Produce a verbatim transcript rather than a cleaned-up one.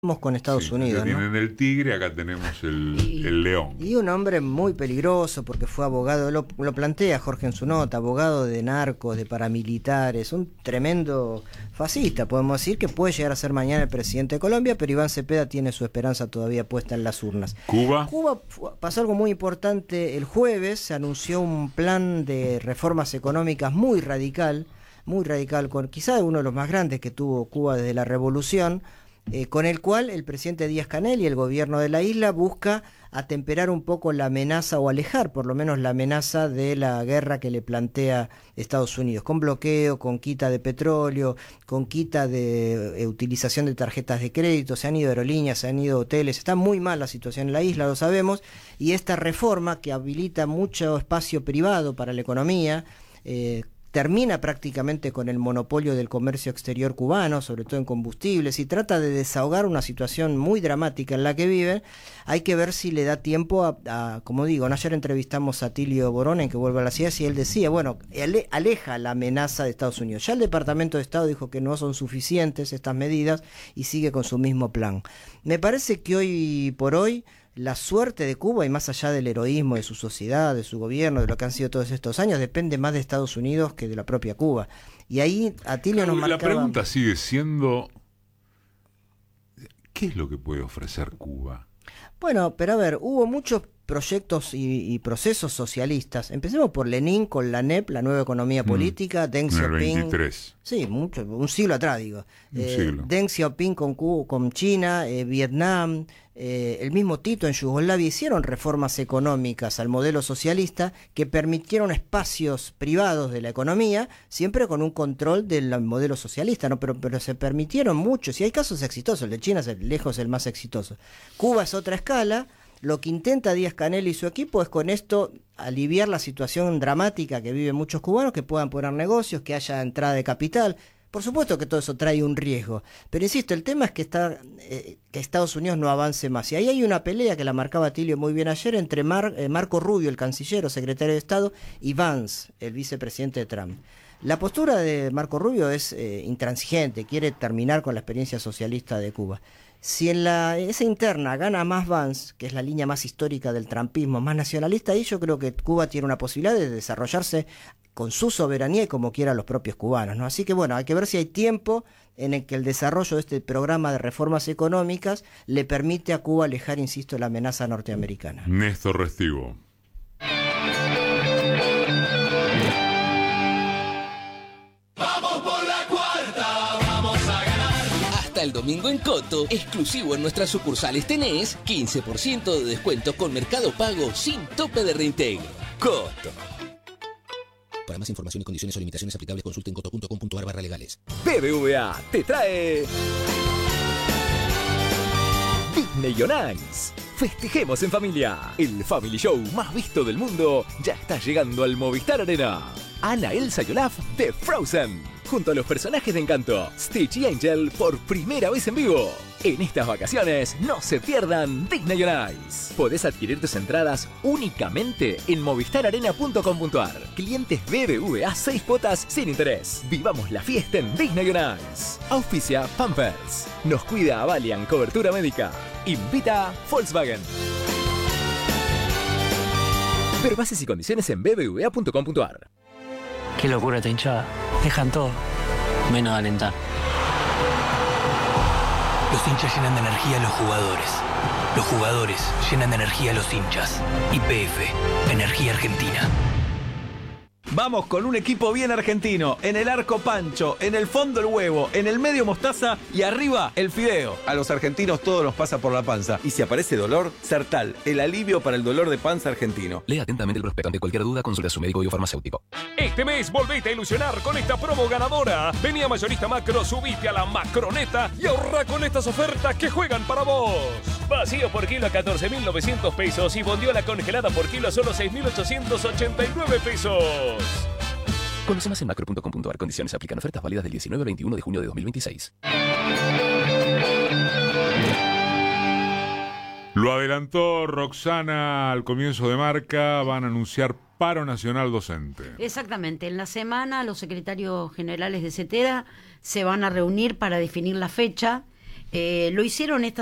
con Estados sí, Unidos, acá ¿no? tienen el tigre, acá tenemos el, Y, el león. Y un hombre muy peligroso porque fue abogado, lo, lo plantea Jorge en su nota, abogado de narcos, de paramilitares, un tremendo fascista, podemos decir, que puede llegar a ser mañana el presidente de Colombia, pero Iván Cepeda tiene su esperanza todavía puesta en las urnas. ¿Cuba? Cuba fue, pasó algo muy importante el jueves, se anunció un plan de reformas económicas muy radical, muy radical, con quizá uno de los más grandes que tuvo Cuba desde la revolución, Eh, con el cual el presidente Díaz-Canel y el gobierno de la isla busca atemperar un poco la amenaza o alejar por lo menos la amenaza de la guerra que le plantea Estados Unidos, con bloqueo, con quita de petróleo, con quita de eh, utilización de tarjetas de crédito, se han ido aerolíneas, se han ido hoteles, está muy mal la situación en la isla, lo sabemos, y esta reforma que habilita mucho espacio privado para la economía, eh, termina prácticamente con el monopolio del comercio exterior cubano, sobre todo en combustibles, y trata de desahogar una situación muy dramática en la que viven. Hay que ver si le da tiempo a, a como digo, ayer entrevistamos a Tilio Boronen, que vuelve a la ciudad, y él decía, bueno, ale, aleja la amenaza de Estados Unidos. Ya el Departamento de Estado dijo que no son suficientes estas medidas y sigue con su mismo plan. Me parece que hoy por hoy la suerte de Cuba, y más allá del heroísmo de su sociedad, de su gobierno, de lo que han sido todos estos años, depende más de Estados Unidos que de la propia Cuba. Y ahí Atilio nos marcaba... La pregunta sigue siendo, ¿qué es lo que puede ofrecer Cuba? Bueno, pero a ver, hubo muchos proyectos y, y procesos socialistas. Empecemos por Lenin con la N E P, la nueva economía política, mm. Deng Xiaoping. Sí, mucho, un siglo atrás, digo. Eh, siglo. Deng Xiaoping con, Cuba, con China, eh, Vietnam, eh, el mismo Tito en Yugoslavia hicieron reformas económicas al modelo socialista que permitieron espacios privados de la economía, siempre con un control del modelo socialista, ¿no? Pero, pero se permitieron muchos, y hay casos exitosos, el de China es lejos el más exitoso. Cuba es otra escala. Lo que intenta Díaz-Canel y su equipo es con esto aliviar la situación dramática que viven muchos cubanos, que puedan poner negocios, que haya entrada de capital. Por supuesto que todo eso trae un riesgo, pero insisto, el tema es que, está, eh, que Estados Unidos no avance más. Y ahí hay una pelea que la marcaba Tilio muy bien ayer entre Mar, eh, Marco Rubio, el canciller o secretario de Estado, y Vance, el vicepresidente de Trump. La postura de Marco Rubio es eh, intransigente, quiere terminar con la experiencia socialista de Cuba. Si en la esa interna gana más Vance, que es la línea más histórica del trumpismo, más nacionalista, ahí yo creo que Cuba tiene una posibilidad de desarrollarse con su soberanía y como quieran los propios cubanos, ¿no? Así que bueno, hay que ver si hay tiempo en el que el desarrollo de este programa de reformas económicas le permite a Cuba alejar, insisto, la amenaza norteamericana. Néstor Restivo. El domingo en Coto, exclusivo en nuestras sucursales tenés quince por ciento de descuento con Mercado Pago sin tope de reintegro. Coto. Para más información y condiciones o limitaciones aplicables, consulten coto punto com punto ar barra legales. B B V A te trae Disney on Ice. Festejemos en familia. El Family Show más visto del mundo ya está llegando al Movistar Arena. Anna, Elsa y Olaf de Frozen, junto a los personajes de Encanto, Stitch y Angel, por primera vez en vivo. En estas vacaciones, no se pierdan Disney on Ice. Podés adquirir tus entradas únicamente en movistar arena punto com punto ar. Clientes B B V A seis cuotas sin interés. Vivamos la fiesta en Disney on Ice. Auspicia Pampers. Nos cuida Avalian Cobertura Médica. Invita Volkswagen. Ver bases y condiciones en b b v a punto com punto ar. Qué locura esta hinchada. Dejan todo, menos alentar. Los hinchas llenan de energía a los jugadores. Los jugadores llenan de energía a los hinchas. Y P F, Energía Argentina. Vamos con un equipo bien argentino. En el arco Pancho, en el fondo el huevo, en el medio mostaza y arriba el fideo. A los argentinos todo nos pasa por la panza. Y si aparece dolor, Sertal, el alivio para el dolor de panza argentino. Lea atentamente el prospecto. Ante cualquier duda, consulta a su médico biofarmacéutico. Este mes volvete a ilusionar con esta promo ganadora. Vení a Mayorista Macro, subite a la Macroneta y ahorra con estas ofertas que juegan para vos. Vacío por kilo a catorce mil novecientos pesos y bondiola congelada por kilo a solo seis mil ochocientos ochenta y nueve pesos. Conoce más en macro punto com punto ar. Condiciones aplican. Ofertas válidas del diecinueve al veintiuno de junio de dos mil veintiséis. Lo adelantó Roxana al comienzo de Marca. Van a anunciar paro nacional docente. Exactamente. En la semana los secretarios generales de CETERA se van a reunir para definir la fecha Eh, lo hicieron esta